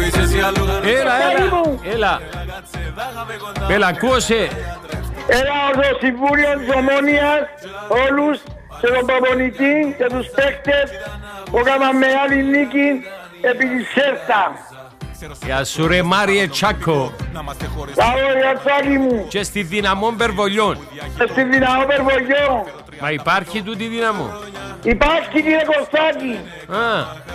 Έλα, ακούωσε. Έλα στο Συμβούλιο της Ομόνιας, όλους και τον προπονητή και τους παίκτες που έκαναν μεγάλη νίκη επί της Σέρτα. Γεια σου ρε Μάριε Τσάκο. Λάβω Γιατσάκη μου. Και στη Δυναμό Περβολιών. Και στη Δυναμό Περβολιών. Μα υπάρχει τούτη Δυναμό? Υπάρχει κύριε Κωστάκη. Α,